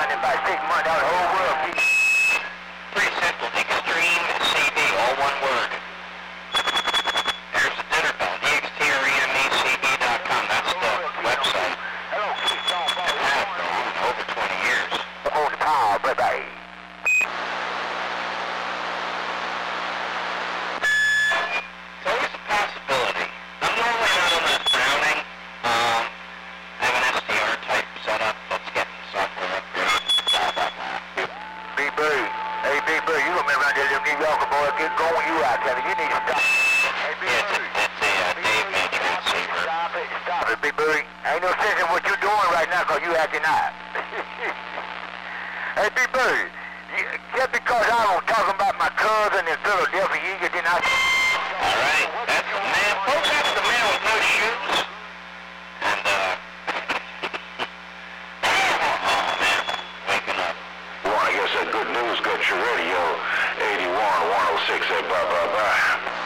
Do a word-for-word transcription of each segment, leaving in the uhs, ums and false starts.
done in about six months. Now the whole world keeps... Pretty simple. Extreme C D, all one word. There's the dinner bell. D X T R E M E C D dot com. That's the website. Hello, Keystone. It has been over twenty years. On the power, bye-bye. It's always a possibility. I'm normally not on that Browning. Um, I have an S D R type setup that's getting software upgrade. Blah, blah, blah. Big Bird. Hey, Big Bird, you gonna be around there, little New Yorker boy. Get going, you out there. You need to stop. Hey, Big Yeah, it's a, Bird. it's a uh, Dave May transceiver. Stop it, stop it, Big Bird. Ain't no sense in what you're doing right now because you acting out. Hey, Big Bird, you, just because I was talking about my cousin in Philadelphia, you did not... All right, that's the man. Folks, that's the man with no shoes. And, uh... oh, man, waking up. Well, I guess that good news got your radio. eighty-one, one oh six, hey, bye, bye, bye.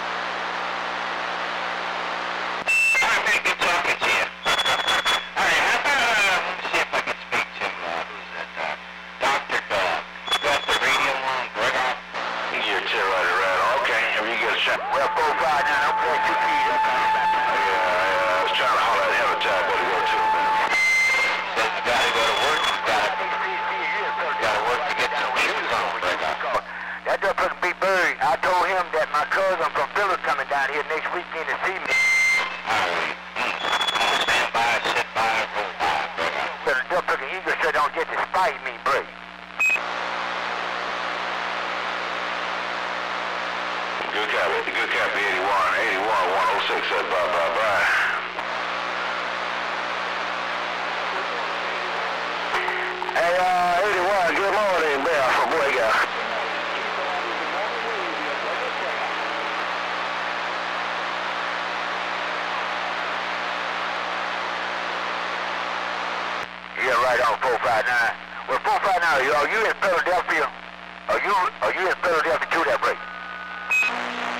All right, man, good talking to you. All right, how about, uh, let me see if I can speak to, uh, who's that, uh, Doctor Dog. You got the radio on, Gregor? You're tear right around. Okay, if you get a shot. Well, four, five, nine, I'm playing two feet up. Yeah, yeah, I was trying to holler at him a time, better go to him, man. Says you gotta go to work, you gotta, you gotta work to get some shoes on, Gregor. That just put Big Bird. I told him that my cousin from Philly coming down here next weekend to see me. All right, mm. Stand by, sit by, roll by, Gregor. But just put the eagle so don't get to spite me, Bray. Good copy, good copy, eighty-one, eighty-one, one oh six, hey, bye, bye, bye. Hey, uh, eighty-one, good morning, Bill from Wega. Yeah, right on four five nine. Well, four five nine, are you, are you in Philadelphia? Are you, are you in Philadelphia too, that break?